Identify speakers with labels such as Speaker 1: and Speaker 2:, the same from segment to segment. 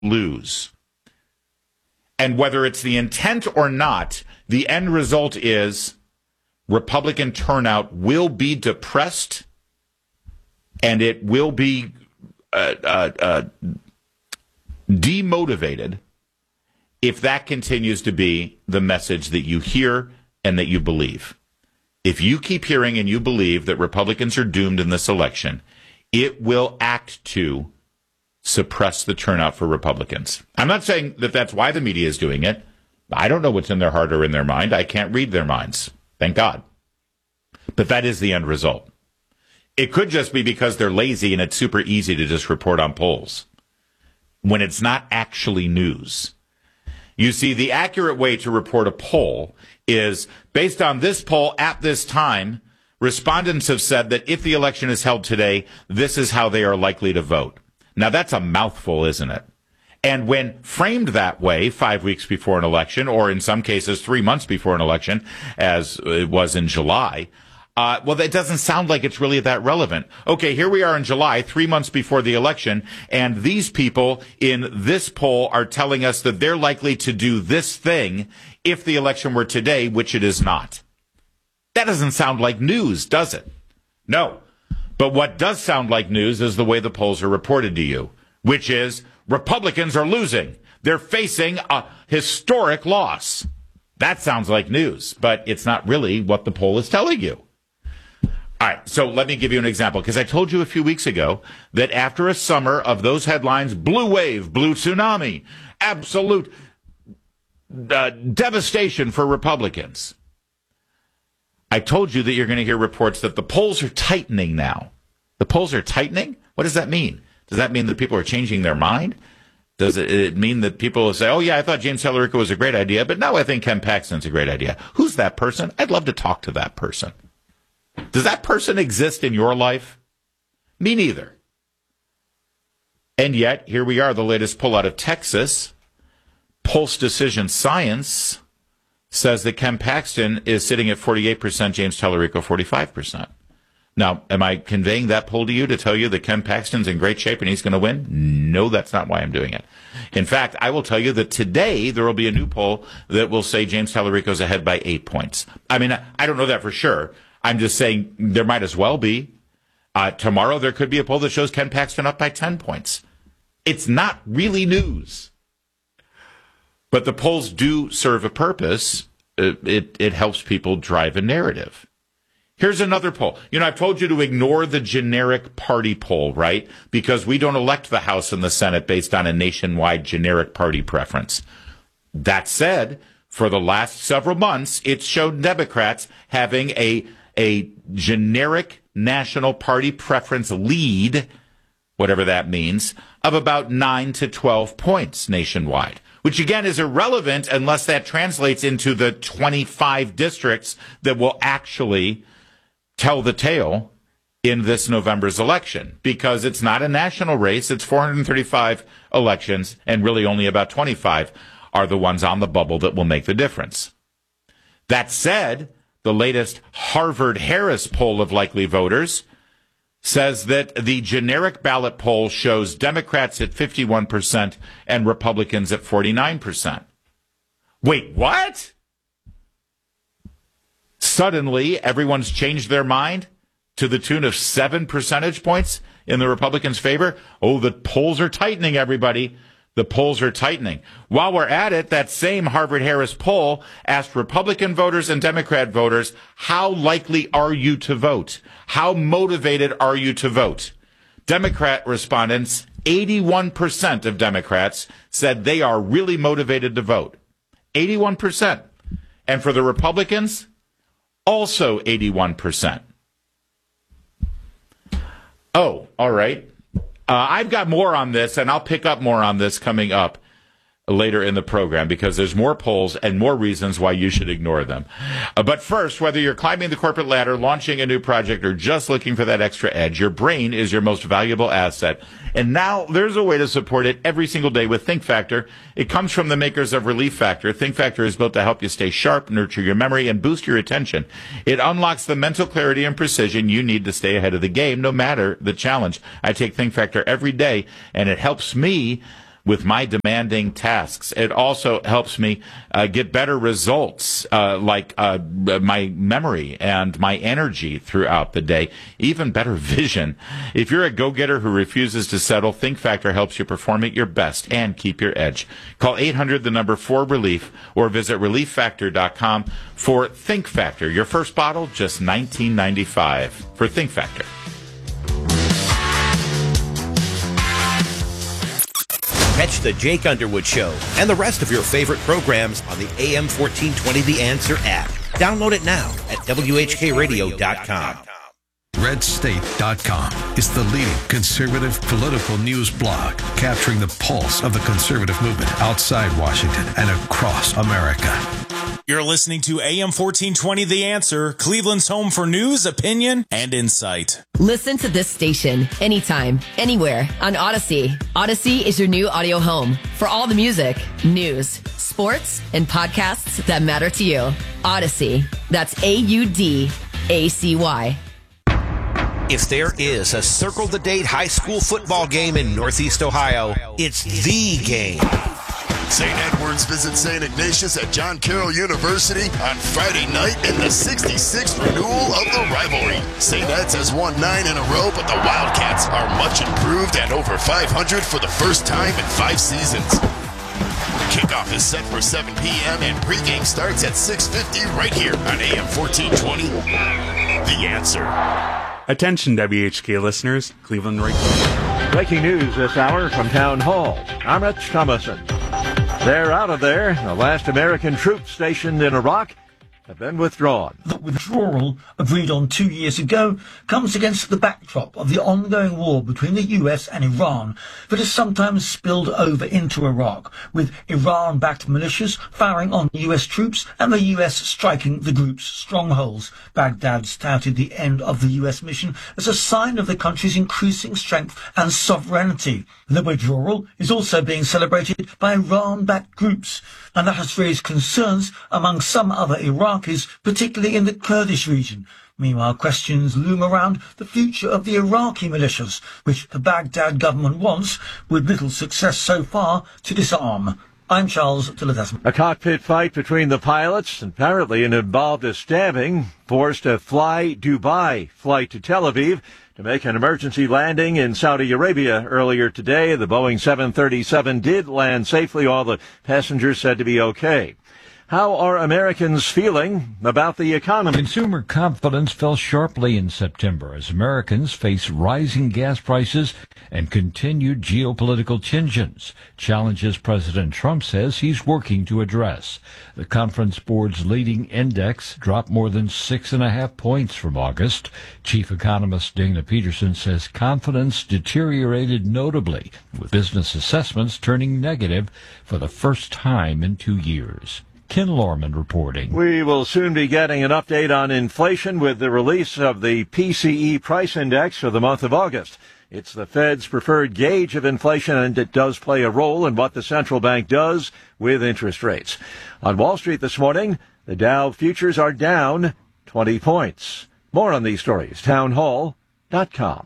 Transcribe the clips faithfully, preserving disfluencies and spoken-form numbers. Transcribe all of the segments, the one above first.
Speaker 1: lose. And whether it's the intent or not, the end result is Republican turnout will be depressed, and it will be uh, uh, uh, demotivated if that continues to be the message that you hear and that you believe. If you keep hearing and you believe that Republicans are doomed in this election, it will act to suppress the turnout for Republicans. I'm not saying that that's why the media is doing it. I don't know what's in their heart or in their mind. I can't read their minds. Thank God. But that is the end result. It could just be because they're lazy and it's super easy to just report on polls when it's not actually news. You see, the accurate way to report a poll is based on this poll at this time. Respondents have said that if the election is held today, this is how they are likely to vote. Now, that's a mouthful, isn't it? And when framed that way, five weeks before an election, or in some cases three months before an election, as it was in July, uh, well, that doesn't sound like it's really that relevant. Okay, here we are in July, three months before the election, and these people in this poll are telling us that they're likely to do this thing if the election were today, which it is not. That doesn't sound like news, does it? No. But what does sound like news is the way the polls are reported to you, which is Republicans are losing. They're facing a historic loss. That sounds like news, but it's not really what the poll is telling you. All right, so let me give you an example, because I told you a few weeks ago that after a summer of those headlines, blue wave, blue tsunami, absolute uh, devastation for Republicans, I told you that you're going to hear reports that the polls are tightening now. The polls are tightening? What does that mean? Does that mean that people are changing their mind? Does it mean that people will say, oh, yeah, I thought James Tallarico was a great idea, but now I think Ken Paxton's a great idea? Who's that person? I'd love to talk to that person. Does that person exist in your life? Me neither. And yet, here we are, the latest poll out of Texas. Pulse Decision Science says that Ken Paxton is sitting at forty-eight percent, James Tallarico forty-five percent. Now, am I conveying that poll to you to tell you that Ken Paxton's in great shape and he's going to win? No, that's not why I'm doing it. In fact, I will tell you that today there will be a new poll that will say James Tallarico's ahead by eight points. I mean, I don't know that for sure. I'm just saying there might as well be. Uh, tomorrow there could be a poll that shows Ken Paxton up by ten points. It's not really news. But the polls do serve a purpose. It, it, it helps people drive a narrative. Here's another poll. You know, I've told you to ignore the generic party poll, right? Because we don't elect the House and the Senate based on a nationwide generic party preference. That said, for the last several months, it's shown Democrats having a, a generic national party preference lead, whatever that means, of about nine to twelve points nationwide, which again is irrelevant unless that translates into the twenty-five districts that will actually tell the tale in this November's election, because it's not a national race. It's four hundred thirty-five elections, and really only about twenty-five are the ones on the bubble that will make the difference. That said, the latest Harvard-Harris poll of likely voters says that the generic ballot poll shows Democrats at fifty-one percent and Republicans at forty-nine percent. Wait, what? Suddenly, everyone's changed their mind to the tune of seven percentage points in the Republicans' favor? Oh, the polls are tightening, everybody. The polls are tightening. While we're at it, that same Harvard-Harris poll asked Republican voters and Democrat voters, how likely are you to vote? How motivated are you to vote? Democrat respondents, eighty-one percent of Democrats said they are really motivated to vote. eighty-one percent. And for the Republicans, also eighty-one percent. Oh, all right. Uh, I've got more on this, and I'll pick up more on this coming up later in the program, because there's more polls and more reasons why you should ignore them. Uh, but first, whether you're climbing the corporate ladder, launching a new project, or just looking for that extra edge, your brain is your most valuable asset. And now there's a way to support it every single day with ThinkFactor. It comes from the makers of Relief Factor. ThinkFactor is built to help you stay sharp, nurture your memory, and boost your attention. It unlocks the mental clarity and precision you need to stay ahead of the game, no matter the challenge. I take ThinkFactor every day, and it helps me with my demanding tasks. It also helps me uh, get better results, uh, like uh, my memory and my energy throughout the day, even better vision. If you're a go-getter who refuses to settle, ThinkFactor helps you perform at your best and keep your edge. Call eight hundred, the number four relief, or visit relief factor dot com for ThinkFactor. Your first bottle, just nineteen ninety-five for ThinkFactor.
Speaker 2: Catch the Jake Underwood Show and the rest of your favorite programs on the A M fourteen twenty The Answer app. Download it now at W H K radio dot com.
Speaker 3: red state dot com is the leading conservative political news blog, capturing the pulse of the conservative movement outside Washington and across America.
Speaker 4: You're listening to A M fourteen twenty The Answer, Cleveland's home for news, opinion, and insight.
Speaker 5: Listen to this station anytime, anywhere on Odyssey. Odyssey is your new audio home for all the music, news, sports, and podcasts that matter to you. Odyssey. That's A U D A C Y.
Speaker 2: If there is a Circle the Date high school football game in Northeast Ohio, it's the game.
Speaker 6: Saint Edward's visits Saint Ignatius at John Carroll University on Friday night in the sixty-sixth renewal of the rivalry. Saint Ed's has won nine in a row, but the Wildcats are much improved at over five hundred for the first time in five seasons. Kickoff is set for seven p.m. and pregame starts at six fifty right here on A M fourteen twenty. The Answer.
Speaker 7: Attention W H K listeners, Cleveland Radio.
Speaker 8: Breaking news this hour from Town Hall. I'm Rich Thomason. They're out of there. The last American troops stationed in Iraq have been withdrawn.
Speaker 9: The withdrawal, agreed on two years ago, comes against the backdrop of the ongoing war between the U S and Iran that has sometimes spilled over into Iraq, with Iran-backed militias firing on U S troops and the U S striking the group's strongholds. Baghdad touted the end of the U S mission as a sign of the country's increasing strength and sovereignty. The withdrawal is also being celebrated by Iran-backed groups, and that has raised concerns among some other Iraqis, particularly in the Kurdish region. Meanwhile, questions loom around the future of the Iraqi militias, which the Baghdad government wants, with little success so far, to disarm. I'm Charles Tillerson.
Speaker 8: A cockpit fight between the pilots apparently involved a stabbing, forced a Fly Dubai flight to Tel Aviv to make an emergency landing in Saudi Arabia earlier today. The Boeing seven thirty-seven did land safely. All the passengers said to be okay. How are Americans feeling about the economy?
Speaker 10: Consumer confidence fell sharply in September as Americans face rising gas prices and continued geopolitical tensions, challenges President Trump says he's working to address. The Conference Board's leading index dropped more than six and a half points from August. Chief economist Dana Peterson says confidence deteriorated notably, with business assessments turning negative for the first time in two years. Ken Lorman reporting.
Speaker 8: We will soon be getting an update on inflation with the release of the P C E price index for the month of August. It's the Fed's preferred gauge of inflation, and it does play a role in what the central bank does with interest rates. On Wall Street this morning, the Dow futures are down twenty points. More on these stories, town hall dot com.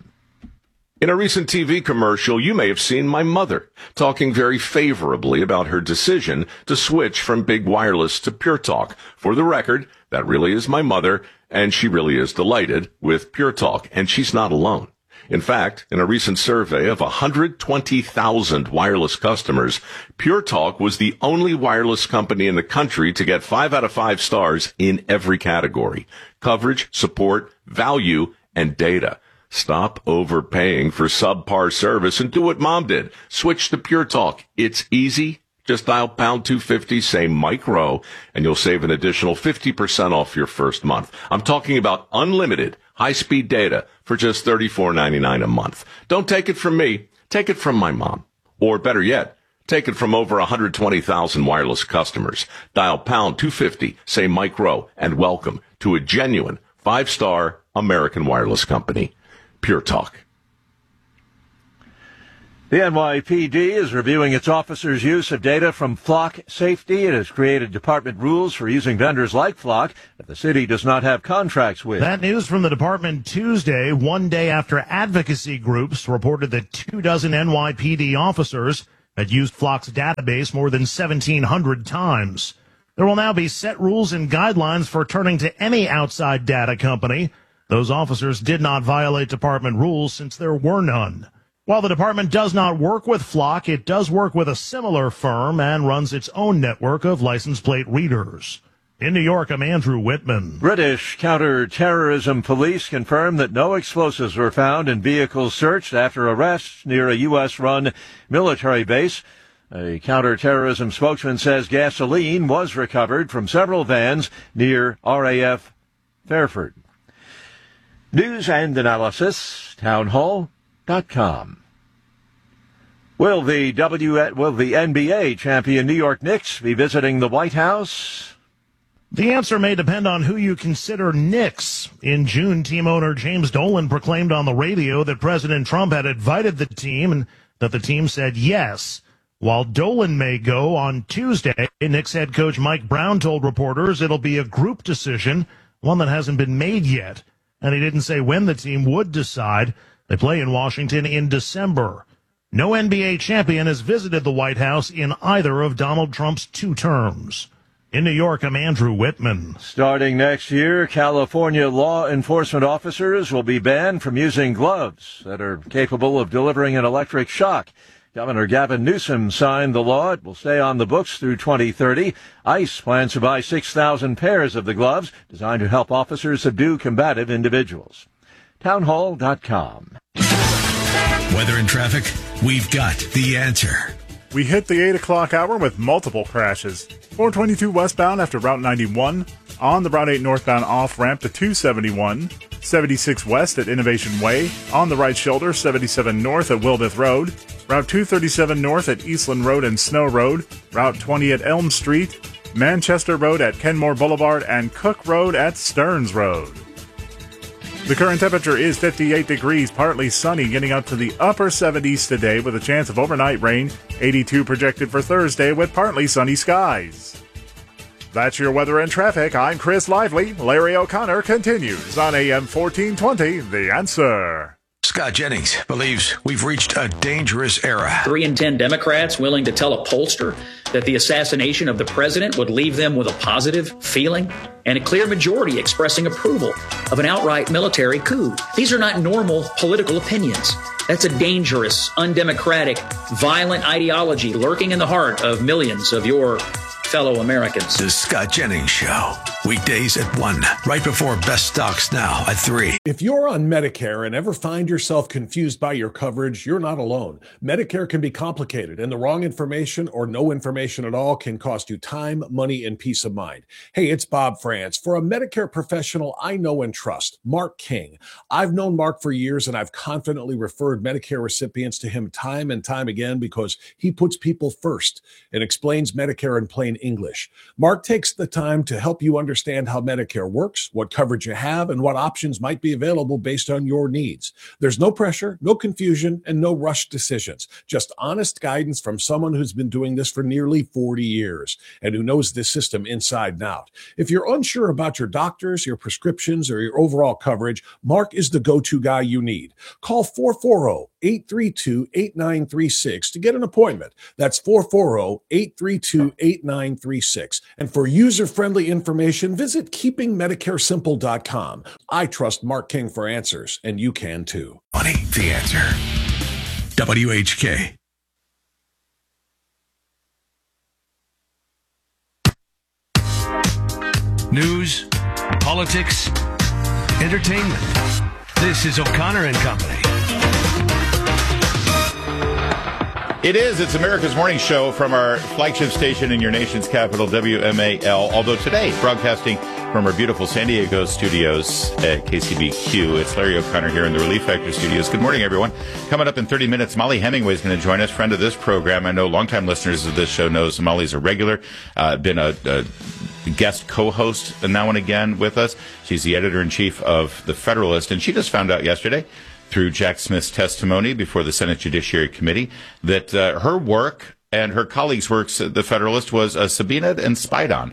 Speaker 11: In a recent T V commercial, you may have seen my mother talking very favorably about her decision to switch from Big Wireless to Pure Talk. For the record, that really is my mother, and she really is delighted with Pure Talk, and she's not alone. In fact, in a recent survey of one hundred twenty thousand wireless customers, Pure Talk was the only wireless company in the country to get five out of five stars in every category: coverage, support, value, and data. Stop overpaying for subpar service and do what Mom did. Switch to Pure Talk. It's easy. Just dial pound two fifty, say Mike Rowe, and you'll save an additional fifty percent off your first month. I'm talking about unlimited high-speed data for just thirty-four ninety-nine a month. Don't take it from me. Take it from my mom. Or better yet, take it from over one hundred twenty thousand wireless customers. Dial pound two fifty, say Mike Rowe, and welcome to a genuine five-star American wireless company. Pure Talk.
Speaker 8: The N Y P D is reviewing its officers' use of data from Flock Safety. It has created department rules for using vendors like Flock that the city does not have contracts with.
Speaker 12: That news from the department Tuesday, one day after advocacy groups reported that two dozen N Y P D officers had used Flock's database more than seventeen hundred times. There will now be set rules and guidelines for turning to any outside data company. Those officers did not violate department rules since there were none. While the department does not work with Flock, it does work with a similar firm and runs its own network of license plate readers. In New York, I'm Andrew Whitman.
Speaker 8: British counter-terrorism police confirmed that no explosives were found in vehicles searched after arrests near a U S-run military base. A counter-terrorism spokesman says gasoline was recovered from several vans near R A F Fairford. News and analysis, townhall dot com. Will the W will the N B A champion New York Knicks be visiting the White House?
Speaker 12: The answer may depend on who you consider Knicks. In June, team owner James Dolan proclaimed on the radio that President Trump had invited the team and that the team said yes. While Dolan may go on Tuesday, Knicks head coach Mike Brown told reporters it'll be a group decision, one that hasn't been made yet. And he didn't say when the team would decide. They play in Washington in December. No N B A champion has visited the White House in either of Donald Trump's two terms. In New York, I'm Andrew Whitman.
Speaker 8: Starting next year, California law enforcement officers will be banned from using gloves that are capable of delivering an electric shock. Governor Gavin Newsom signed the law. It will stay on the books through twenty thirty. ICE plans to buy six thousand pairs of the gloves designed to help officers subdue combative individuals. townhall dot com.
Speaker 3: Weather and traffic, we've got the answer.
Speaker 13: We hit the eight o'clock hour with multiple crashes. four twenty-two westbound after Route ninety-one. On the Route eight northbound off-ramp to two seventy-one. seventy-six west at Innovation Way. On the right shoulder, seventy-seven north at Wilbeth Road. Route two thirty-seven north at Eastland Road and Snow Road. Route twenty at Elm Street. Manchester Road at Kenmore Boulevard. And Cook Road at Stearns Road. The current temperature is fifty-eight degrees, partly sunny, getting up to the upper seventies today with a chance of overnight rain. eighty-two projected for Thursday with partly sunny skies. That's your weather and traffic. I'm Chris Lively. Larry O'Connor continues on A M fourteen twenty, The Answer.
Speaker 3: Scott Jennings believes we've reached a dangerous era.
Speaker 14: Three in ten Democrats willing to tell a pollster that the assassination of the president would leave them with a positive feeling, and a clear majority expressing approval of an outright military coup. These are not normal political opinions. That's a dangerous, undemocratic, violent ideology lurking in the heart of millions of your fellow Americans.
Speaker 3: The Scott Jennings Show. Weekdays at one, right before Best Stocks Now at three.
Speaker 15: If you're on Medicare and ever find yourself confused by your coverage, you're not alone. Medicare can be complicated, and the wrong information or no information at all can cost you time, money, and peace of mind. Hey, it's Bob France. For a Medicare professional I know and trust, Mark King. I've known Mark for years, and I've confidently referred Medicare recipients to him time and time again because he puts people first and explains Medicare in plain English. Mark takes the time to help you understand how Medicare works, what coverage you have, and what options might be available based on your needs. There's no pressure, no confusion, and no rushed decisions. Just honest guidance from someone who's been doing this for nearly forty years and who knows this system inside and out. If you're unsure about your doctors, your prescriptions, or your overall coverage, Mark is the go-to guy you need. Call four four zero, eight three two, eight nine three six to get an appointment. That's four four zero, eight three two, eight nine three six. And for user-friendly information, visit keeping medicare simple dot com. I trust Mark King for answers, and you can too.
Speaker 3: Money, the answer. W H K. News, politics, entertainment. This is O'Connor and Company.
Speaker 1: It is. It's America's Morning Show from our flagship station in your nation's capital, W M A L. Although today, broadcasting from our beautiful San Diego studios at K C B Q, it's Larry O'Connor here in the Relief Factor studios. Good morning, everyone. Coming up in thirty minutes, Molly Hemingway is going to join us, friend of this program. I know longtime listeners of this show knows Molly's a regular, uh, been a, a guest co-host now and again with us. She's the editor-in-chief of The Federalist, and she just found out yesterday through Jack Smith's testimony before the Senate Judiciary Committee that uh, her work and her colleagues' works at The Federalist was uh, subpoenaed and spied on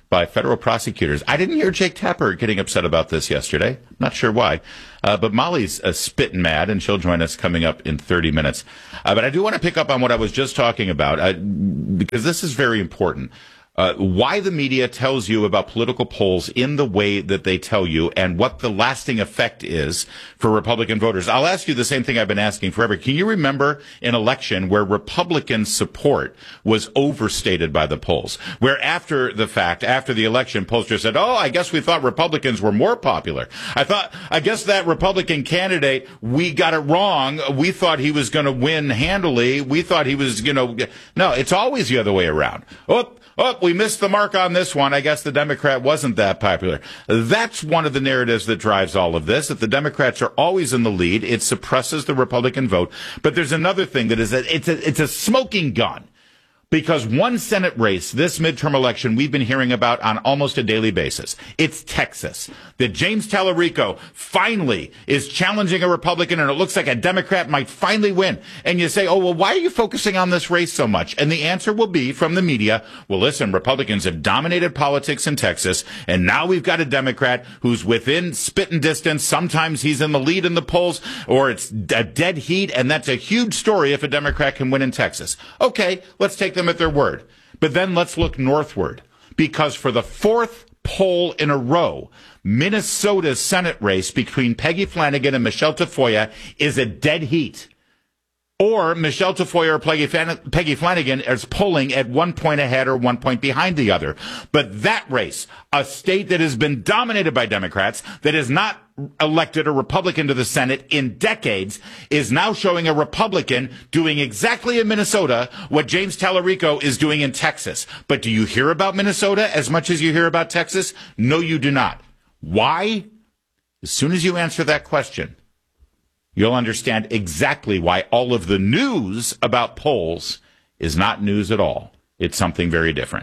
Speaker 1: by federal prosecutors. I didn't hear Jake Tapper getting upset about this yesterday. Not sure why. Uh, but Molly's uh, spitting mad, and she'll join us coming up in thirty minutes. Uh, but I do want to pick up on what I was just talking about, uh, because this is very important. Uh, why the media tells you about political polls in the way that they tell you and what the lasting effect is for Republican voters. I'll ask you the same thing I've been asking forever. Can you remember an election where Republican support was overstated by the polls, where after the fact, after the election, pollsters said, oh, I guess we thought Republicans were more popular. I thought, I guess that Republican candidate, we got it wrong. We thought he was going to win handily. We thought he was, you know, no, it's always the other way around. Oh, Oh, we missed the mark on this one. I guess the Democrat wasn't that popular. That's one of the narratives that drives all of this, that the Democrats are always in the lead. It suppresses the Republican vote. But there's another thing that is that it's a, it's a smoking gun. Because one Senate race, this midterm election, we've been hearing about on almost a daily basis. It's Texas. That James Tallarico finally is challenging a Republican, and it looks like a Democrat might finally win. And you say, oh, well, why are you focusing on this race so much? And the answer will be from the media, well, listen, Republicans have dominated politics in Texas, and now we've got a Democrat who's within spitting distance. Sometimes he's in the lead in the polls, or it's a dead heat, and that's a huge story if a Democrat can win in Texas. Okay, let's take them at their word. But then let's look northward, because for the fourth poll in a row, Minnesota's Senate race between Peggy Flanagan and Michelle Tafoya is a dead heat. Or Michelle Tafoya or Peggy Flanagan is polling at one point ahead or one point behind the other. But that race, a state that has been dominated by Democrats, that has not elected a Republican to the Senate in decades, is now showing a Republican doing exactly in Minnesota what James Tallarico is doing in Texas. But do you hear about Minnesota as much as you hear about Texas? No, you do not. Why? As soon as you answer that question, you'll understand exactly why all of the news about polls is not news at all. It's something very different.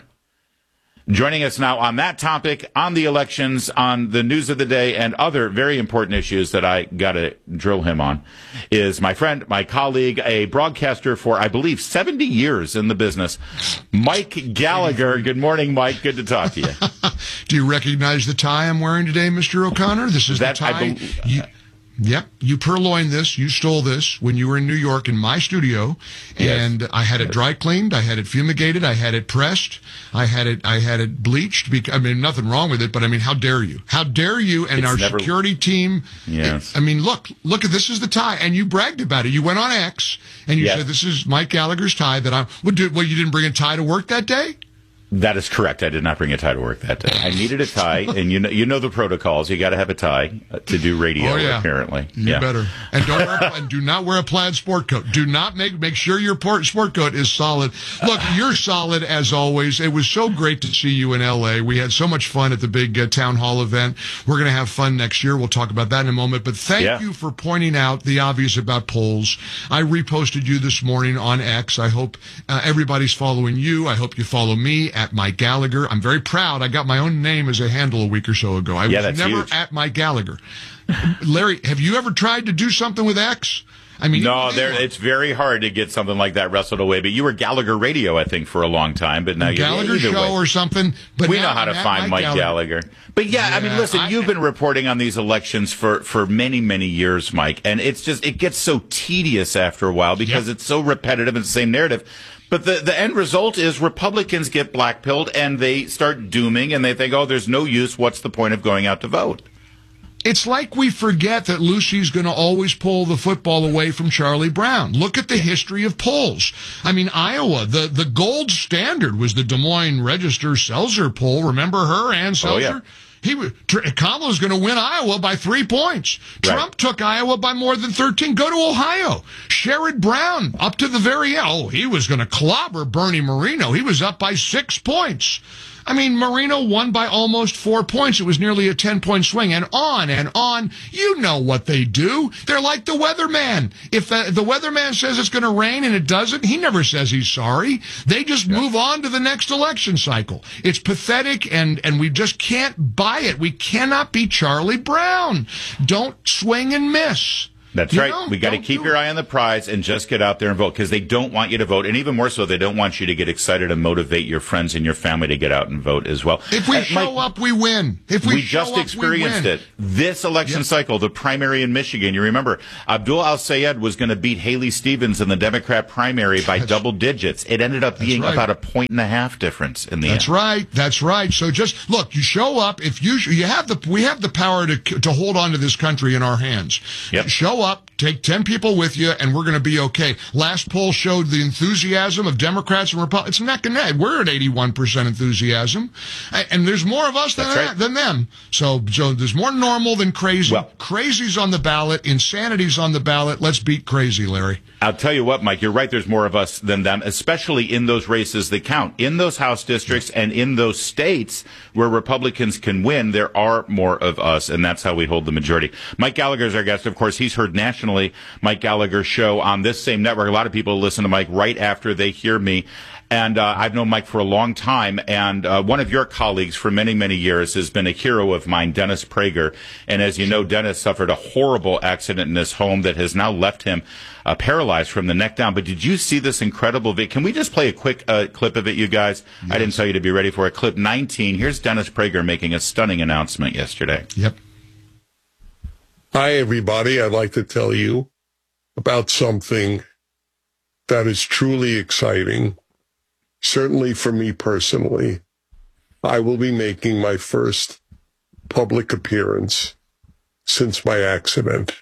Speaker 1: Joining us now on that topic, on the elections, on the news of the day, and other very important issues that I got to drill him on, is my friend, my colleague, a broadcaster for, I believe, seventy years in the business, Mike Gallagher. Good morning, Mike. Good to talk to you.
Speaker 16: Do you recognize the tie I'm wearing today, Mister O'Connor? This is
Speaker 1: that,
Speaker 16: the tie.
Speaker 1: I be-
Speaker 16: you- Yep, you purloined this. You stole this when you were in New York in my studio, and yes. I had it dry cleaned, I had it fumigated, I had it pressed, I had it, I had it bleached. Because, I mean, nothing wrong with it, but I mean, how dare you? How dare you? And it's our never, security team.
Speaker 1: Yes.
Speaker 16: It, I mean, look, look at this is the tie, and you bragged about it. You went on X and you
Speaker 1: yes.
Speaker 16: said this is Mike Gallagher's tie that I'm. Well, do, well, you didn't bring a tie to work that day?
Speaker 1: That is correct. I did not bring a tie to work that day. I needed a tie, and you know, you know the protocols. You got to have a tie to do radio.
Speaker 16: Oh, yeah.
Speaker 1: Apparently,
Speaker 16: you
Speaker 1: yeah.
Speaker 16: better. And don't wear, and do not wear a plaid sport coat. Do not make make sure your port, sport coat is solid. Look, you're solid as always. It was so great to see you in L A. We had so much fun at the big uh, town hall event. We're going to have fun next year. We'll talk about that in a moment. But thank
Speaker 1: yeah.
Speaker 16: you for pointing out the obvious about polls. I reposted you this morning on X. I hope uh, everybody's following you. I hope you follow me at Mike Gallagher. I'm very proud. I got my own name as a handle a week or so ago. I
Speaker 1: yeah,
Speaker 16: was
Speaker 1: that's
Speaker 16: never
Speaker 1: huge.
Speaker 16: at Mike Gallagher. Larry, have you ever tried to do something with X? I mean,
Speaker 1: no, there, it's very hard to get something like that wrestled away. But you were Gallagher Radio, I think, for a long time. But now
Speaker 16: Gallagher
Speaker 1: you're
Speaker 16: Show
Speaker 1: way.
Speaker 16: or something. But
Speaker 1: we
Speaker 16: now,
Speaker 1: know how to find Mike, Mike Gallagher. Gallagher. But yeah, yeah, I mean, listen, I, you've been reporting on these elections for, for many, many years, Mike, and it's just it gets so tedious after a while because yep. it's so repetitive and the same narrative. But the, the end result is Republicans get blackpilled and they start dooming and they think, oh, there's no use. What's the point of going out to vote?
Speaker 16: It's like we forget that Lucy's going to always pull the football away from Charlie Brown. Look at the history of polls. I mean, Iowa, the, the gold standard was the Des Moines Register-Seltzer poll. Remember her, Ann Seltzer? Oh, yeah. He was, Kamala's going to win Iowa by three points. Right. Trump took Iowa by more than thirteen. Go to Ohio. Sherrod Brown, up to the very end. Oh, he was going to clobber Bernie Moreno. He was up by six points. I mean, Moreno won by almost four points. It was nearly a ten-point swing, and on and on. You know what they do. They're like the weatherman. If the, the weatherman says it's going to rain and it doesn't, he never says he's sorry. They just yeah. move on to the next election cycle. It's pathetic, and, and we just can't buy it. We cannot be Charlie Brown. Don't swing and miss.
Speaker 1: That's
Speaker 16: You
Speaker 1: right.
Speaker 16: know,
Speaker 1: We got to
Speaker 16: don't
Speaker 1: keep
Speaker 16: do
Speaker 1: your
Speaker 16: it.
Speaker 1: eye on the prize and just get out there and vote because they don't want you to vote. And even more so, they don't want you to get excited and motivate your friends and your family to get out and vote as well.
Speaker 16: If we
Speaker 1: Uh,
Speaker 16: show
Speaker 1: Mike,
Speaker 16: up, we win. If we,
Speaker 1: we
Speaker 16: show
Speaker 1: just
Speaker 16: up,
Speaker 1: experienced
Speaker 16: we win.
Speaker 1: it. This election
Speaker 16: Yep.
Speaker 1: cycle, the primary in Michigan, you remember, Abdul al-Sayed was going to beat Haley Stevens in the Democrat primary by
Speaker 16: That's-
Speaker 1: double digits. It ended up being
Speaker 16: right.
Speaker 1: about a point and a half difference in the
Speaker 16: That's
Speaker 1: end.
Speaker 16: right. That's right. So just look, you show up. If you you have the we have the power to to hold on to this country in our hands.
Speaker 1: Yep.
Speaker 16: Show up, take ten people with you, and we're going to be okay. Last poll showed the enthusiasm of Democrats and Republicans. It's neck and neck. We're at eighty-one percent enthusiasm, A- and there's more of us than
Speaker 1: That's
Speaker 16: that,
Speaker 1: right.
Speaker 16: than them. So so there's more normal than crazy.
Speaker 1: Well-
Speaker 16: Crazy's on the ballot. Insanity's on the ballot. Let's beat crazy, Larry.
Speaker 1: I'll tell you what, Mike, you're right. There's more of us than them, especially in those races that count. In those House districts and in those states where Republicans can win, there are more of us, and that's how we hold the majority. Mike Gallagher is our guest. Of course, he's heard nationally. Mike Gallagher's show on this same network. A lot of people listen to Mike right after they hear me. And uh, I've known Mike for a long time, and uh, one of your colleagues for many, many years has been a hero of mine, Dennis Prager. And as you know, Dennis suffered a horrible accident in his home that has now left him uh, paralyzed from the neck down. But did you see this incredible video? Can we just play a quick uh, clip of it, you guys? Yes. I didn't tell you to be ready for it. Clip nineteen. Here's Dennis Prager making a stunning announcement yesterday.
Speaker 16: Yep.
Speaker 17: Hi, everybody. I'd like to tell you about something that is truly exciting. Certainly for me personally, I will be making my first public appearance since my accident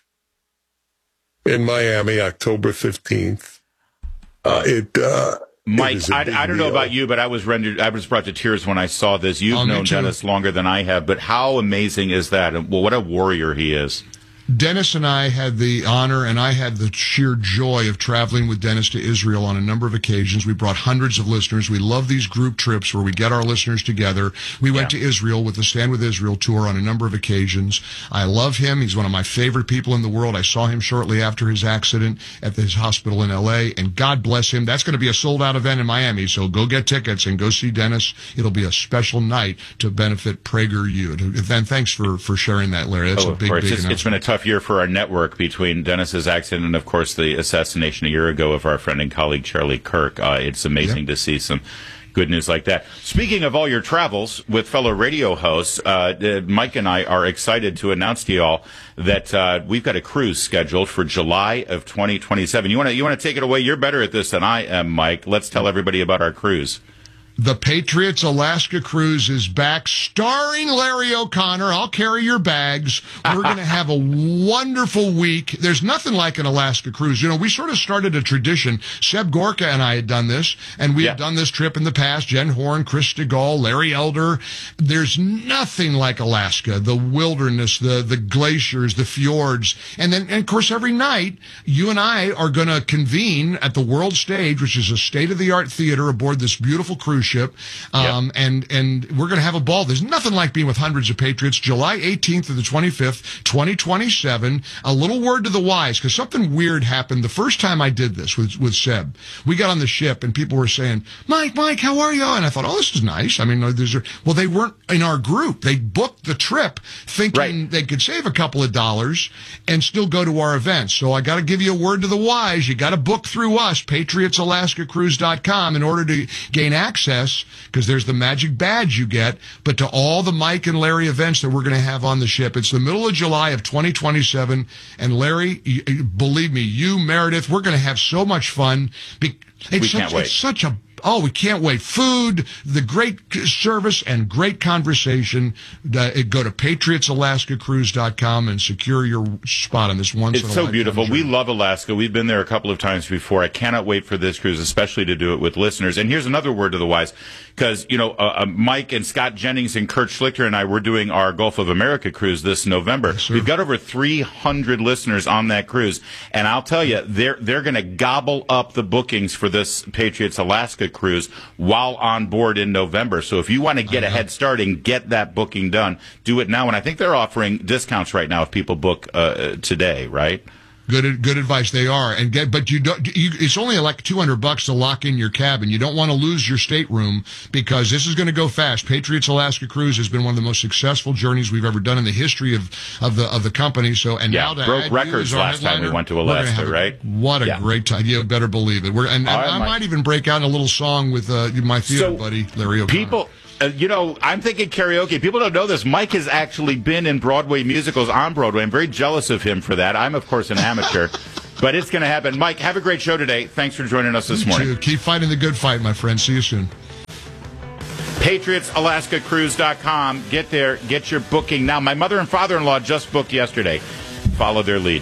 Speaker 17: in Miami, October fifteenth. Uh, it, uh,
Speaker 1: Mike,
Speaker 17: it
Speaker 1: I, I don't know
Speaker 17: deal.
Speaker 1: about you, but I was rendered, I was brought to tears when I saw this. You've
Speaker 16: Oh, me
Speaker 1: known
Speaker 16: too.
Speaker 1: Dennis longer than I have, but how amazing is that? And, well, what a warrior he is.
Speaker 16: Dennis and I had the honor, and I had the sheer joy of traveling with Dennis to Israel on a number of occasions. We brought hundreds of listeners. We love these group trips where we get our listeners together. We went
Speaker 1: Yeah.
Speaker 16: to Israel with the Stand With Israel tour on a number of occasions. I love him. He's one of my favorite people in the world. I saw him shortly after his accident at his hospital in L A, and God bless him. That's going to be a sold-out event in Miami, so go get tickets and go see Dennis. It'll be a special night to benefit PragerU. And thanks for, for sharing that, Larry. That's
Speaker 1: Oh,
Speaker 16: a
Speaker 1: of
Speaker 16: big,
Speaker 1: course.
Speaker 16: big
Speaker 1: It's, it's been a tough year for our network between Dennis's accident and, of course, the assassination a year ago of our friend and colleague Charlie Kirk. Uh, it's amazing
Speaker 16: Yep.
Speaker 1: to see some good news like that. Speaking of all your travels with fellow radio hosts, uh, uh, Mike and I are excited to announce to you all that uh, we've got a cruise scheduled for July of twenty twenty-seven. You want to you want to take it away? You're better at this than I am, Mike. Let's tell everybody about our cruise.
Speaker 16: The Patriots Alaska Cruise is back, starring Larry O'Connor. I'll carry your bags. We're going to have a wonderful week. There's nothing like an Alaska cruise. You know, we sort of started a tradition. Seb Gorka and I had done this, and we
Speaker 1: Yeah.
Speaker 16: had done this trip in the past. Jen Horn, Chris DeGaulle, Larry Elder. There's nothing like Alaska. The wilderness, the, the glaciers, the fjords. And then, and of course, every night, you and I are going to convene at the World Stage, which is a state-of-the-art theater aboard this beautiful cruise ship. Um,
Speaker 1: Yep.
Speaker 16: and, and we're going to have a ball. There's nothing like being with hundreds of Patriots. July eighteenth to the twenty-fifth, twenty twenty-seven. A little word to the wise, because something weird happened the first time I did this with, with Seb. We got on the ship and people were saying, Mike, Mike, how are you? And I thought, oh, this is nice. I mean, there's a, well, they weren't in our group. They booked the trip thinking
Speaker 1: Right.
Speaker 16: they could save a couple of dollars and still go to our events. So I got to give you a word to the wise. You got to book through us, patriots alaska cruise dot com, in order to gain access, because there's the magic badge you get, but to all the Mike and Larry events that we're going to have on the ship. It's the middle of July of twenty twenty-seven. And Larry, y- y- believe me, you, Meredith, we're going to have so much fun. Be- It's
Speaker 1: We
Speaker 16: such,
Speaker 1: can't wait.
Speaker 16: It's such a Oh, we can't wait. Food, the great service, and great conversation. Uh, go to patriots alaska cruise dot com and secure your spot on this once in a
Speaker 1: It's so
Speaker 16: lifetime
Speaker 1: beautiful.
Speaker 16: journey.
Speaker 1: We love Alaska. We've been there a couple of times before. I cannot wait for this cruise, especially to do it with listeners. And here's another word to the wise, because, you know, uh, uh, Mike and Scott Jennings and Kurt Schlichter and I, we're doing our Gulf of America cruise this November.
Speaker 16: Yes, sir.
Speaker 1: We've got over three hundred listeners on that cruise. And I'll tell you, they're, they're going to gobble up the bookings for this Patriots Alaska cruise while on board in November. So if you want to get a head start and get that booking done, do it now. And I think they're offering discounts right now if people book uh, today, right?
Speaker 16: Good, good advice. They are, and get, but you don't. You, it's only like two hundred bucks to lock in your cabin. You don't want to lose your stateroom because this is going to go fast. Patriots Alaska Cruise has been one of the most successful journeys we've ever done in the history of of the of the company. So, and
Speaker 1: yeah,
Speaker 16: now to
Speaker 1: broke
Speaker 16: add
Speaker 1: records
Speaker 16: you as our
Speaker 1: last time
Speaker 16: headliner,
Speaker 1: we went to
Speaker 16: we're gonna
Speaker 1: Alaska,
Speaker 16: have a-
Speaker 1: right?
Speaker 16: What a
Speaker 1: Yeah.
Speaker 16: great time! You better believe it. We're and, and
Speaker 1: All right,
Speaker 16: I
Speaker 1: Mike.
Speaker 16: might even break out in a little song with uh, my theater
Speaker 1: So,
Speaker 16: buddy Larry O'Connor.
Speaker 1: People, uh, you know, I'm thinking karaoke. People don't know this. Mike has actually been in Broadway musicals on Broadway. I'm very jealous of him for that. I'm, of course, an amateur. But it's going to happen. Mike, have a great show today. Thanks for joining us this
Speaker 16: You
Speaker 1: morning.
Speaker 16: too. Keep fighting the good fight, my friend. See you soon.
Speaker 1: Patriots Alaska Cruise dot com. Get there. Get your booking now. My mother and father-in-law just booked yesterday. Follow their lead.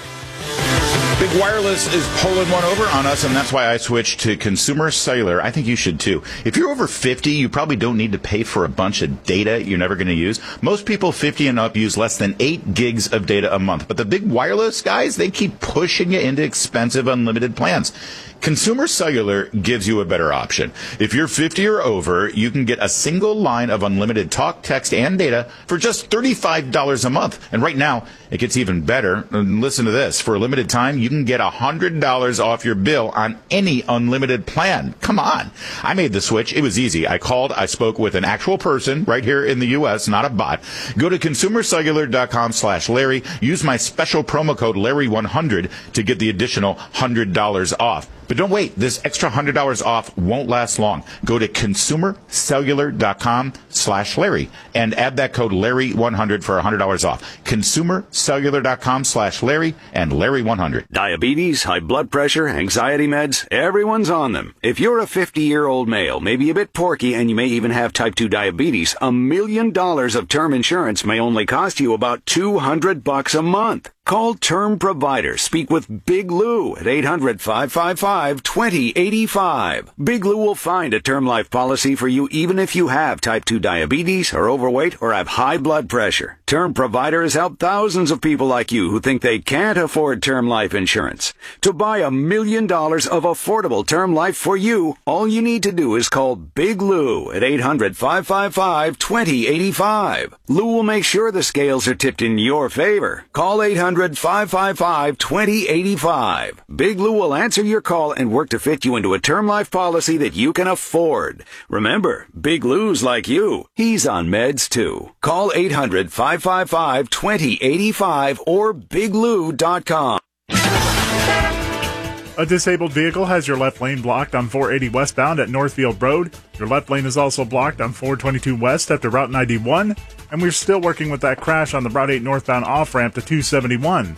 Speaker 1: Big Wireless is pulling one over on us, and that's why I switched to Consumer Cellular. I think you should too. If you're over fifty, you probably don't need to pay for a bunch of data you're never going to use. Most people fifty and up use less than eight gigs of data a month. But the big wireless guys, they keep pushing you into expensive unlimited plans. Consumer Cellular gives you a better option. If you're fifty or over, you can get a single line of unlimited talk, text, and data for just thirty-five dollars a month. And right now, it gets even better. And listen to this. For a limited time, you can get one hundred dollars off your bill on any unlimited plan. Come on. I made the switch. It was easy. I called. I spoke with an actual person right here in the U S, not a bot. Go to consumer cellular dot com slash Larry. Use my special promo code Larry one hundred to get the additional one hundred dollars off. But don't wait. This extra one hundred dollars off won't last long. Go to consumer cellular dot com slash Larry and add that code Larry one hundred for one hundred dollars off. consumer cellular dot com slash Larry and Larry one hundred.
Speaker 18: Diabetes, high blood pressure, anxiety meds, everyone's on them. If you're a fifty-year-old male, maybe a bit porky, and you may even have type two diabetes, a million dollars of term insurance may only cost you about two hundred bucks a month. Call Term Provider. Speak with Big Lou at eight hundred, five five five, two zero eight five. Big Lou will find a term life policy for you even if you have type two diabetes, are overweight, or have high blood pressure. Term Provider has helped thousands of people like you who think they can't afford term life insurance. To buy a million dollars of affordable term life for you, all you need to do is call Big Lou at eight hundred, five five five, two zero eight five. Lou will make sure the scales are tipped in your favor. Call eight hundred, five five five, two zero eight five. Big Lou will answer your call and work to fit you into a term life policy that you can afford. Remember, Big Lou's like you. He's on meds too. Call eight hundred, five five five, two zero eight five or big lou dot com.
Speaker 13: A disabled vehicle has your left lane blocked on four eighty westbound at Northfield Road. Your left lane is also blocked on four twenty-two west after Route ninety-one. And we're still working with that crash on the Route eight northbound off-ramp to two seventy-one.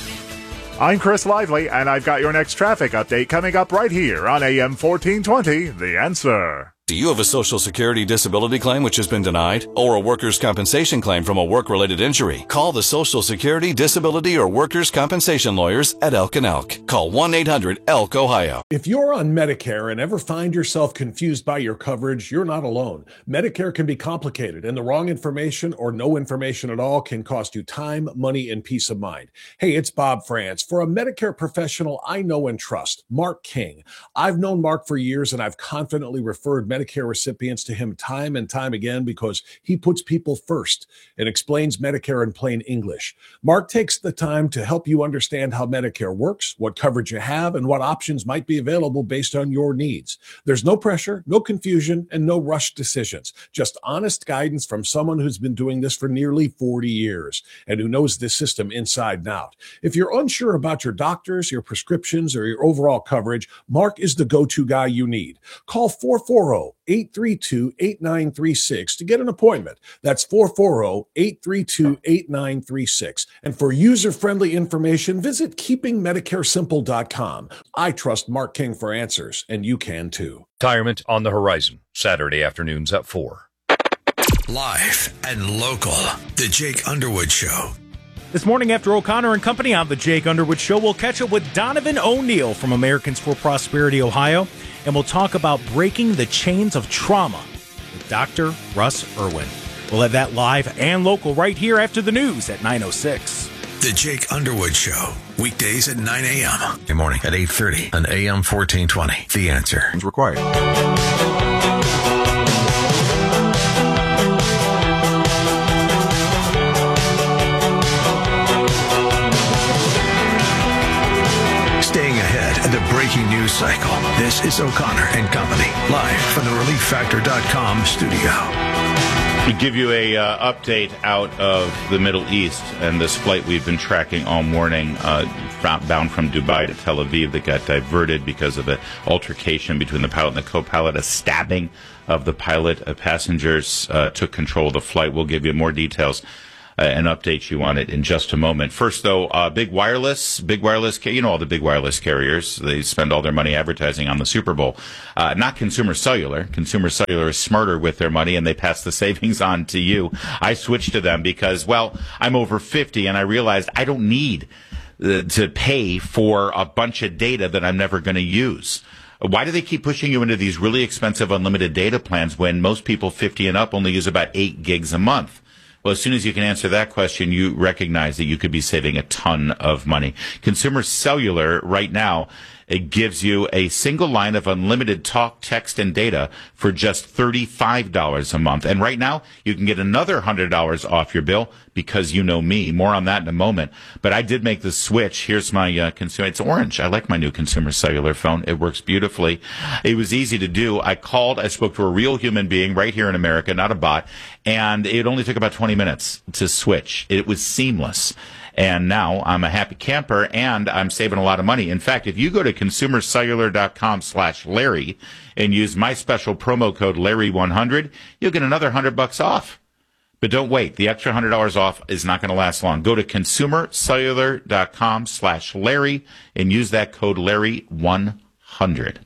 Speaker 13: I'm Chris Lively, and I've got your next traffic update coming up right here on A M fourteen twenty, The Answer.
Speaker 19: Do you have a Social Security disability claim which has been denied? Or a workers' compensation claim from a work-related injury? Call the Social Security, Disability, or Workers' Compensation Lawyers at Elk and Elk. Call one eight hundred E L K, Ohio.
Speaker 15: If you're on Medicare and ever find yourself confused by your coverage, you're not alone. Medicare can be complicated, and the wrong information or no information at all can cost you time, money, and peace of mind. Hey, it's Bob France. For a Medicare professional I know and trust, Mark King. I've known Mark for years, and I've confidently referred Medicare recipients to him time and time again because he puts people first and explains Medicare in plain English. Mark takes the time to help you understand how Medicare works, what coverage you have, and what options might be available based on your needs. There's no pressure, no confusion, and no rushed decisions. Just honest guidance from someone who's been doing this for nearly forty years and who knows this system inside and out. If you're unsure about your doctors, your prescriptions, or your overall coverage, Mark is the go-to guy you need. Call four four zero, eight three two, eight nine three six to get an appointment. That's four four zero, eight three two, eight nine three six. And for user-friendly information, visit keeping medicare simple dot com. I trust Mark King for answers, and you can too.
Speaker 20: Retirement on the Horizon, Saturday afternoons at four.
Speaker 3: Live and local. The Jake Underwood Show.
Speaker 4: This morning after O'Connor and Company on the Jake Underwood Show, we'll catch up with Donovan O'Neill from Americans for Prosperity, Ohio, and we'll talk about breaking the chains of trauma with Doctor Russ Irwin. We'll have that live and local right here after the news at nine oh six.
Speaker 3: The Jake Underwood Show. Weekdays at nine a.m. Good morning at eight thirty on A M fourteen twenty. The Answer.
Speaker 21: Required.
Speaker 3: cycle. This is O'Connor and Company, live from the relief factor dot com studio.
Speaker 1: We give you a uh, update out of the Middle East and this flight we've been tracking all morning, uh, bound from Dubai to Tel Aviv, that got diverted because of an altercation between the pilot and the co-pilot, a stabbing of the pilot. Uh, passengers uh, took control of the flight. We'll give you more details uh, and update you on it in just a moment. First, though, uh, big wireless, big wireless, you know all the big wireless carriers. They spend all their money advertising on the Super Bowl. Uh, not Consumer Cellular. Consumer Cellular is smarter with their money, and they pass the savings on to you. I switched to them because, well, I'm over fifty, and I realized I don't need uh, to pay for a bunch of data that I'm never going to use. Why do they keep pushing you into these really expensive unlimited data plans when most people fifty and up only use about eight gigs a month? Well, as soon as you can answer that question, you recognize that you could be saving a ton of money. Consumer Cellular right now, it gives you a single line of unlimited talk, text, and data for just thirty-five dollars a month. And right now, you can get another one hundred dollars off your bill because you know me. More on that in a moment. But I did make the switch. Here's my uh, consumer. It's orange. I like my new Consumer Cellular phone. It works beautifully. It was easy to do. I called. I spoke to a real human being right here in America, not a bot. And it only took about twenty minutes to switch. It was seamless. And now I'm a happy camper, and I'm saving a lot of money. In fact, if you go to consumer cellular dot com slash Larry and use my special promo code Larry one hundred, you'll get another one hundred bucks off. But don't wait. The extra one hundred dollars off is not going to last long. Go to consumer cellular dot com slash Larry and use that code Larry one hundred.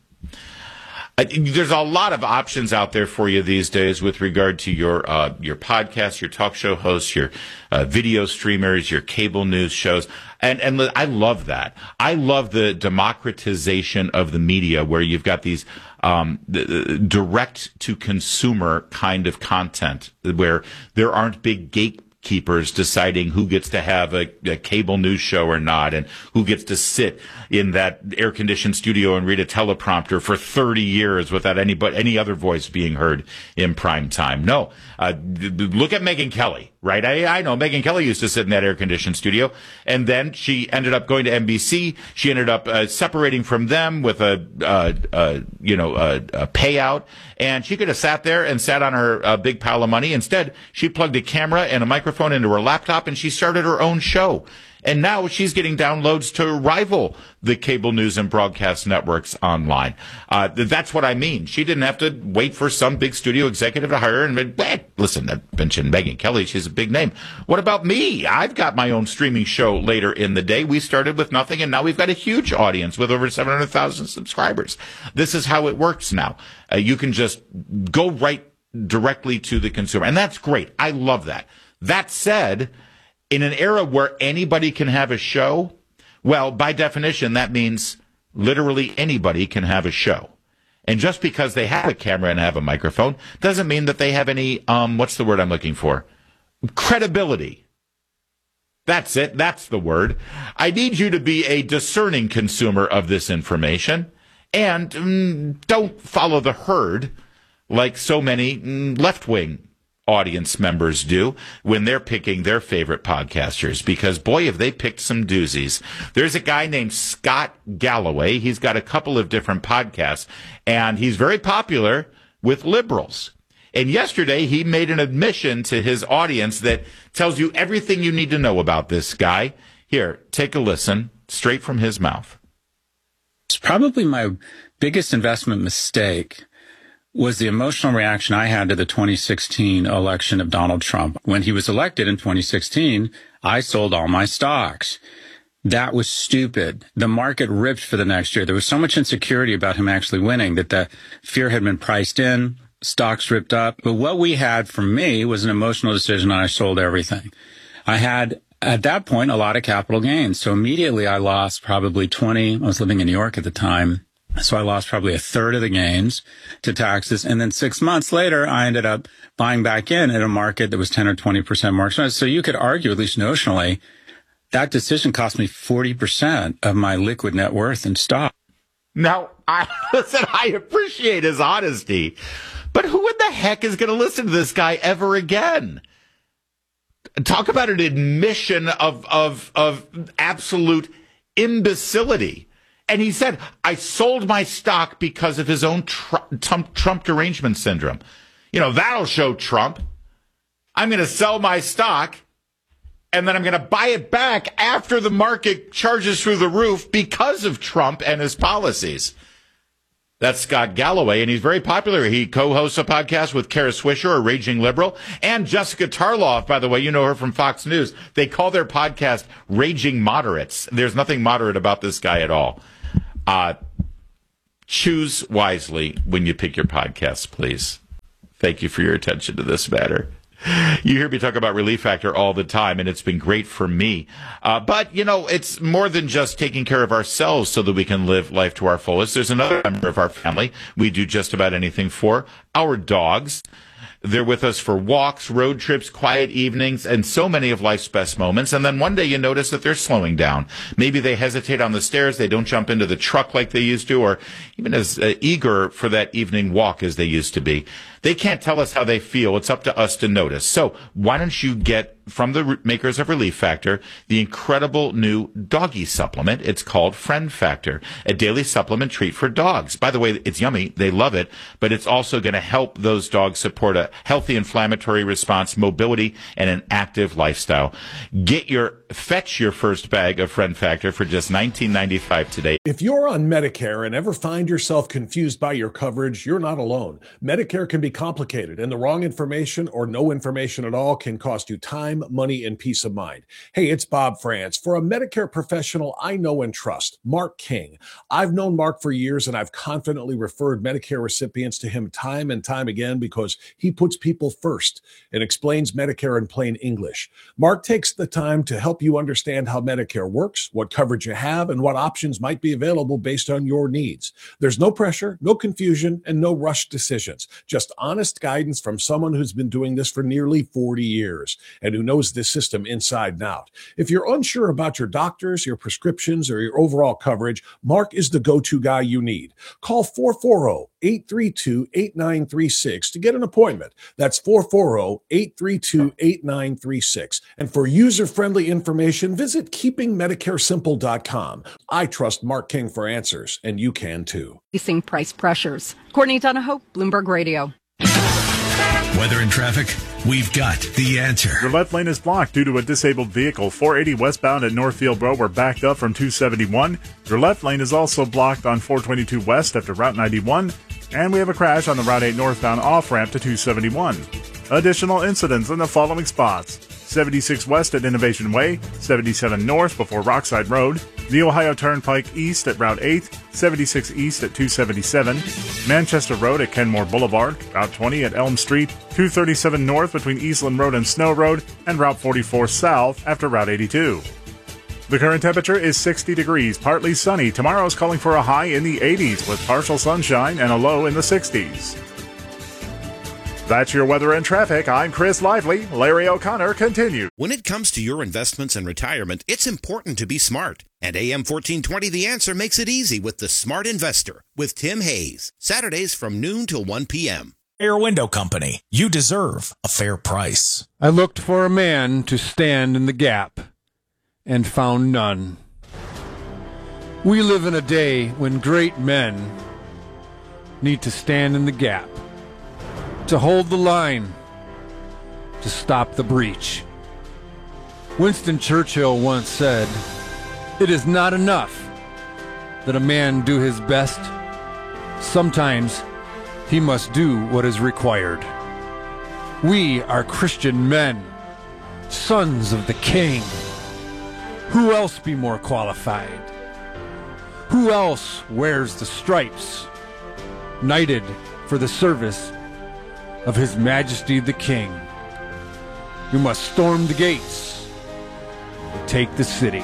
Speaker 1: Uh, there's a lot of options out there for you these days with regard to your uh, your podcast, your talk show hosts, your uh, video streamers, your cable news shows. And, and I love that. I love the democratization of the media where you've got these um, direct to consumer kind of content where there aren't big gatekeepers deciding who gets to have a, a cable news show or not, and who gets to sit in that air-conditioned studio and read a teleprompter for thirty years without any but any other voice being heard in prime time. No, uh, look at Megyn Kelly, right? I, I know Megyn Kelly used to sit in that air-conditioned studio, and then she ended up going to N B C. She ended up uh, separating from them with a, uh, uh, you know, a, a payout, and she could have sat there and sat on her uh, big pile of money. Instead, she plugged a camera and a microphone into her laptop, and she started her own show. And now she's getting downloads to rival the cable news and broadcast networks online. Uh, that's what I mean. She didn't have to wait for some big studio executive to hire her. And eh, listen, I mentioned Megyn Kelly. She's a big name. What about me? I've got my own streaming show later in the day. We started with nothing, and now we've got a huge audience with over seven hundred thousand subscribers. This is how it works now. Uh, you can just go right directly to the consumer. And that's great. I love that. That said, in an era where anybody can have a show, well, by definition, that means literally anybody can have a show. And just because they have a camera and have a microphone doesn't mean that they have any, um, what's the word I'm looking for? Credibility. That's it. That's the word. I need you to be a discerning consumer of this information and mm, don't follow the herd like so many mm, left-wing audience members do when they're picking their favorite podcasters, because boy, have they picked some doozies. There's a guy named Scott Galloway. He's got a couple of different podcasts, and he's very popular with liberals. And yesterday he made an admission to his audience that tells you everything you need to know about this guy. Here, take a listen straight from his mouth.
Speaker 21: It's probably my biggest investment mistake was the emotional reaction I had to the twenty sixteen election of Donald Trump. When he was elected in twenty sixteen, I sold all my stocks. That was stupid. The market ripped for the next year. There was so much insecurity about him actually winning that the fear had been priced in, stocks ripped up. But what we had from me was an emotional decision, and I sold everything. I had, at that point, a lot of capital gains. So immediately I lost probably twenty. I was living in New York at the time. So I lost probably a third of the gains to taxes. And then six months later, I ended up buying back in at a market that was ten or twenty percent more expensive. So you could argue, at least notionally, that decision cost me forty percent of my liquid net worth in stock.
Speaker 1: Now, I listen, I appreciate his honesty, but who in the heck is going to listen to this guy ever again? Talk about an admission of, of, of absolute imbecility. And he said, I sold my stock because of his own Trump, Trump, Trump derangement syndrome. You know, that'll show Trump. I'm going to sell my stock, and then I'm going to buy it back after the market charges through the roof because of Trump and his policies. That's Scott Galloway, and he's very popular. He co-hosts a podcast with Kara Swisher, a raging liberal, and Jessica Tarloff, by the way. You know her from Fox News. They call their podcast Raging Moderates. There's nothing moderate about this guy at all. Uh, choose wisely when you pick your podcasts, please. Thank you for your attention to this matter. You hear me talk about Relief Factor all the time, and it's been great for me. Uh, but, you know, it's more than just taking care of ourselves so that we can live life to our fullest. There's another member of our family we do just about anything for, our dogs. They're with us for walks, road trips, quiet evenings, and so many of life's best moments. And then one day you notice that they're slowing down. Maybe they hesitate on the stairs, they don't jump into the truck like they used to, or even as uh, eager for that evening walk as they used to be. They can't tell us how they feel. It's up to us to notice. So why don't you get from the makers of Relief Factor the incredible new doggy supplement? It's called Friend Factor, a daily supplement treat for dogs. By the way, it's yummy. They love it, but it's also going to help those dogs support a healthy inflammatory response, mobility, and an active lifestyle. Get your fetch your first bag of Friend Factor for just nineteen ninety-five today.
Speaker 15: If you're on Medicare and ever find yourself confused by your coverage, you're not alone. Medicare can be complicated, and the wrong information or no information at all can cost you time, money, and peace of mind. Hey, it's Bob France. For a Medicare professional I know and trust, Mark King. I've known Mark for years, and I've confidently referred Medicare recipients to him time and time again because he puts people first and explains Medicare in plain English. Mark takes the time to help you understand how Medicare works, what coverage you have, and what options might be available based on your needs. There's no pressure, no confusion, and no rushed decisions. Just honest guidance from someone who's been doing this for nearly forty years and who knows this system inside and out. If you're unsure about your doctors, your prescriptions, or your overall coverage, Mark is the go-to guy you need. Call four four zero, eight three two, eight nine three six to get an appointment. That's four four zero, eight three two, eight nine three six. And for user-friendly information, visit keeping medicare simple dot com. I trust Mark King for answers, and you can too.
Speaker 5: Facing price pressures. Courtney Donahoe, Bloomberg Radio.
Speaker 3: Weather and traffic, we've got the answer.
Speaker 13: Your left lane is blocked due to a disabled vehicle. four eighty westbound at Northfield Road, we're backed up from two seventy-one. Your left lane is also blocked on four twenty-two west after Route ninety-one. And we have a crash on the Route eight northbound off-ramp to two seventy-one. Additional incidents in the following spots. seventy-six west at Innovation Way, seventy-seven north before Rockside Road, the Ohio Turnpike east at Route eight, seventy-six east at two seventy-seven, Manchester Road at Kenmore Boulevard, Route twenty at Elm Street, two thirty-seven north between Eastland Road and Snow Road, and Route forty-four south after Route eighty-two. The current temperature is sixty degrees, partly sunny. Tomorrow is calling for a high in the eighties with partial sunshine and a low in the sixties. That's your weather and traffic. I'm Chris Lively. Larry O'Connor continues.
Speaker 2: When it comes to your investments and retirement, it's important to be smart. And A M fourteen twenty The Answer makes it easy with the Smart Investor with Tim Hayes. Saturdays from noon till one p.m.
Speaker 4: Air Window Company. You deserve a fair price.
Speaker 22: I looked for a man to stand in the gap and found none. We live in a day when great men need to stand in the gap, to hold the line, to stop the breach. Winston Churchill once said, "It is not enough that a man do his best. Sometimes he must do what is required." We are Christian men, sons of the King. Who else be more qualified? Who else wears the stripes, knighted for the service of His Majesty the King? You must storm the gates and take the city.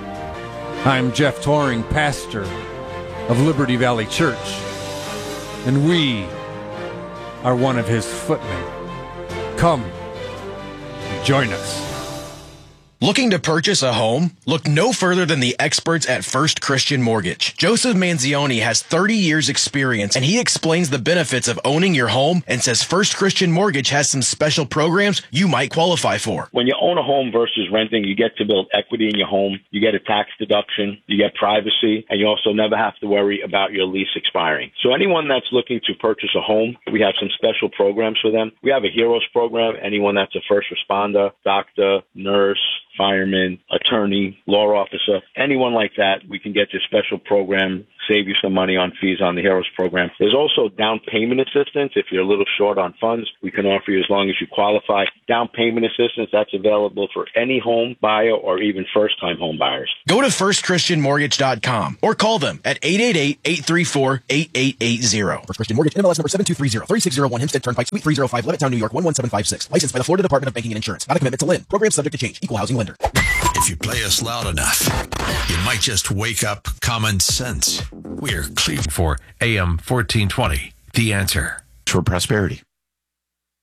Speaker 22: I'm Jeff Toring, pastor of Liberty Valley Church, and we are one of his footmen. Come, join us.
Speaker 6: Looking to purchase a home? Look no further than the experts at First Christian Mortgage. Joseph Manzioni has thirty years experience, and he explains the benefits of owning your home and says First Christian Mortgage has some special programs you might qualify for.
Speaker 7: When you own a home versus renting, you get to build equity in your home, you get a tax deduction, you get privacy, and you also never have to worry about your lease expiring. So anyone that's looking to purchase a home, we have some special programs for them. We have a Heroes program. Anyone that's a first responder, doctor, nurse, fireman, attorney, law officer, anyone like that, we can get you a special program, save you some money on fees on the Heroes program. There's also down payment assistance. If you're a little short on funds, we can offer you as long as you qualify. Down payment assistance, that's available for any home buyer or even first-time home buyers.
Speaker 6: Go to first christian mortgage dot com or call them at eight eight eight, eight three four, eight eight eight zero. First Christian Mortgage, N M L S number seven two three zero, three six zero one, Hempstead Turnpike, Suite three oh five, Levittown, New York, one one seven five six. Licensed by the Florida Department of Banking and Insurance. Not a commitment to lend. Program subject to change. Equal housing lender.
Speaker 3: If you play us loud enough, you might just wake up common sense. We're Cleveland for A M fourteen twenty. The Answer.
Speaker 1: For prosperity.